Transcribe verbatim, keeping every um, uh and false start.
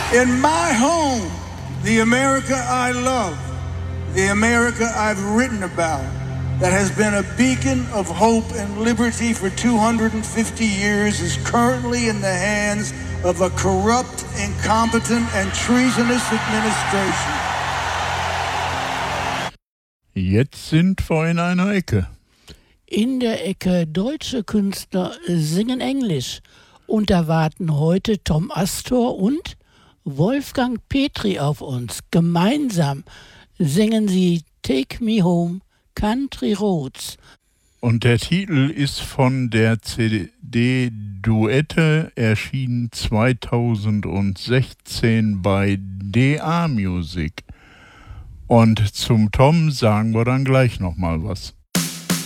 In my home, the America I love, the America I've written about, that has been a beacon of hope and liberty for two hundred fifty years, is currently in the hands of a corrupt, incompetent, and treasonous administration. Jetzt sind wir in einer Ecke. In der Ecke deutsche Künstler singen Englisch und da warten heute Tom Astor und Wolfgang Petri auf uns. Gemeinsam singen sie Take Me Home, Country Roads. Und der Titel ist von der C D Duette, erschienen zweitausendsechzehn bei D A Music. Und zum Tom sagen wir dann gleich nochmal was.